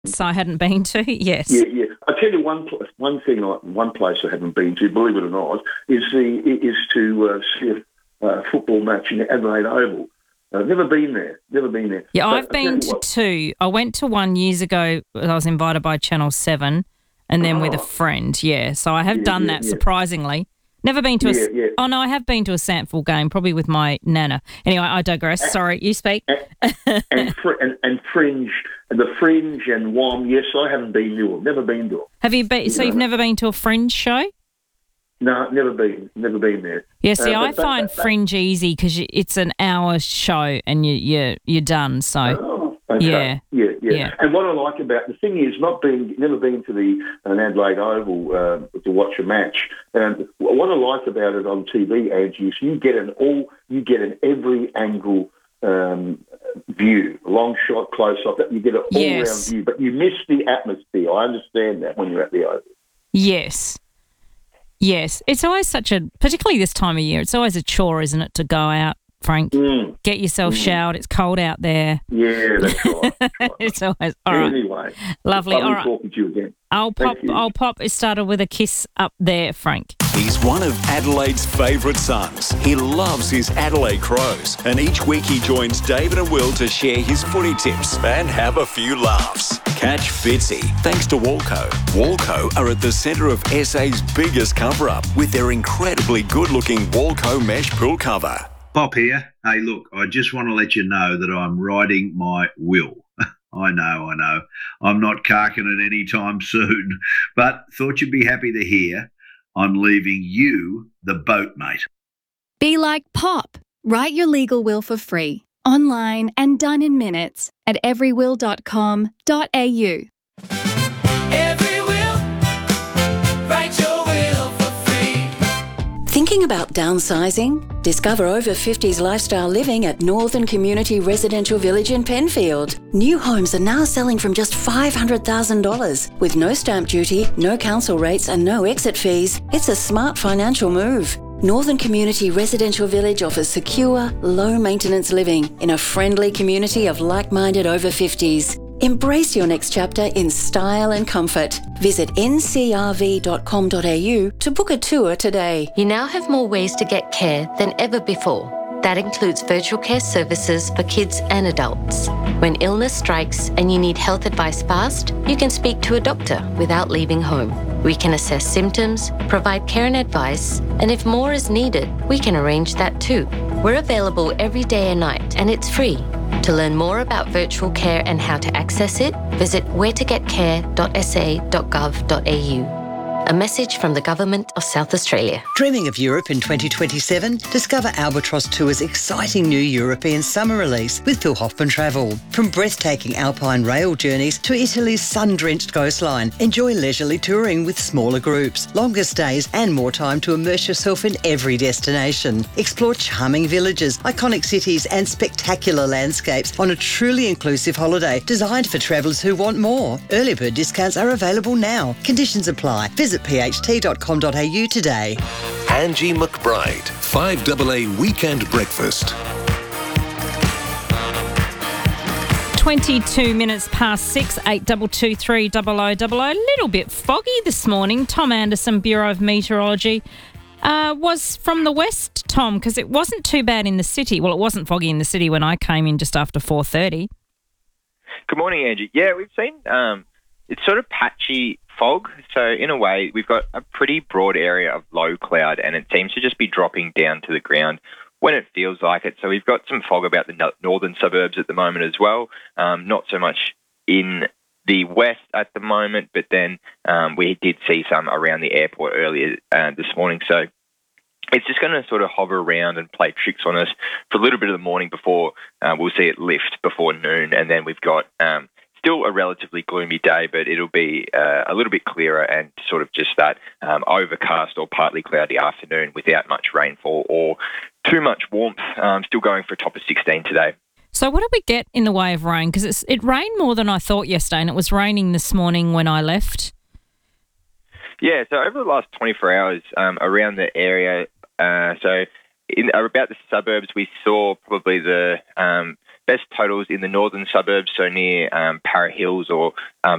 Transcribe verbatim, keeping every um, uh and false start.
I hadn't been to, yes. Yeah, yeah. I tell you one pl- one thing, I, one place I haven't been to, believe it or not, is the is to uh, see a uh, football match in Adelaide Oval. I've never been there. Never been there. Yeah, But I've been to what, two. I went to one years ago. I was invited by Channel seven, and then oh, with a friend. Yeah, so I have yeah, done yeah, that yeah. surprisingly. Never been to Yeah, a. yeah. Oh no, I have been to a Sandford game, probably with my nana. Anyway, I digress. Sorry, you speak. And and, fr- and and Fringe and the Fringe and W O M. Yes, I haven't been to them. Never been to them. Have you been? So No, you've no. never been to a Fringe show? No, never been. Never been there. Yeah, see, Uh, I but- but- find but- but- Fringe easy because it's an hour show and you you you're done. So Oh, okay. Yeah. yeah, yeah, Yeah. And what I like about the thing is not being, never been to the an Adelaide Oval uh, to watch a match. And what I like about it on T V, Angie, is you get an all, you get an every angle um, view, long shot, close up. You get an all Yes. round view, but you miss the atmosphere. I understand that when you're at the Oval. yes, yes, it's always such a, particularly this time of year, it's always a chore, isn't it, to go out, Frank? Mm. Get yourself showered. It's cold out there. Yeah, that's right. That's right. It's always all right. Anyway, Lovely. lovely All right. talking to you again. I'll pop. Thank you. I'll pop. It started with a kiss up there, Frank. He's one of Adelaide's favourite sons. He loves his Adelaide Crows, and each week he joins David and Will to share his footy tips and have a few laughs. Catch Fitzy thanks to Walco. Walco are at the centre of S A's biggest cover-up with their incredibly good-looking Walco mesh pool cover. Pop here. Hey, look, I just want to let you know that I'm writing my will. I know, I know. I'm not carking it any time soon, but thought you'd be happy to hear I'm leaving you the boat, mate. Be like Pop. Write your legal will for free, online and done in minutes at every will dot com dot a u. Every will, write your will for free. Thinking about downsizing? Discover over fifties lifestyle living at Northern Community Residential Village in Penfield. New homes are now selling from just five hundred thousand dollars. With no stamp duty, no council rates and no exit fees, it's a smart financial move. Northern Community Residential Village offers secure, low-maintenance living in a friendly community of like-minded over fifties. Embrace your next chapter in style and comfort. Visit n c r v dot com dot a u to book a tour today. You now have more ways to get care than ever before. That includes virtual care services for kids and adults. When illness strikes and you need health advice fast, you can speak to a doctor without leaving home. We can assess symptoms, provide care and advice, and if more is needed, we can arrange that too. We're available every day and night, and it's free. To learn more about virtual care and how to access it, visit where to get care dot s a dot gov dot a u. A message from the Government of South Australia. Dreaming of Europe in twenty twenty-seven? Discover Albatross Tour's exciting new European summer release with Phil Hoffman Travel. From breathtaking alpine rail journeys to Italy's sun-drenched coastline, enjoy leisurely touring with smaller groups, longer stays and more time to immerse yourself in every destination. Explore charming villages, iconic cities and spectacular landscapes on a truly inclusive holiday designed for travellers who want more. Early bird discounts are available now. Conditions apply. Visit p h t dot com dot a u today. Angie McBride, five A A Weekend Breakfast. twenty-two minutes past six, eight double two three double o double o. A little bit foggy this morning. Tom Anderson, Bureau of Meteorology, uh, was from the west, Tom, because it wasn't too bad in the city. Well, it wasn't foggy in the city when I came in just after four thirty. Good morning, Angie. Yeah, we've seen um, it's sort of patchy fog. So in a way, we've got a pretty broad area of low cloud, and it seems to just be dropping down to the ground when it feels like it. So we've got some fog about the no- northern suburbs at the moment as well. Um, not so much in the west at the moment, but then um, we did see some around the airport earlier uh, this morning. So it's just going to sort of hover around and play tricks on us for a little bit of the morning before uh, we'll see it lift before noon. And then we've got um, still a relatively gloomy day, but it'll be uh, a little bit clearer and sort of just that um, overcast or partly cloudy afternoon without much rainfall or too much warmth. Um, still going for a top of sixteen today. So what did we get in the way of rain? Because it rained more than I thought yesterday, and it was raining this morning when I left. Yeah, so over the last twenty-four hours um, around the area, uh, so in about the suburbs, we saw probably the um, best totals in the northern suburbs, so near um, Para Hills or um,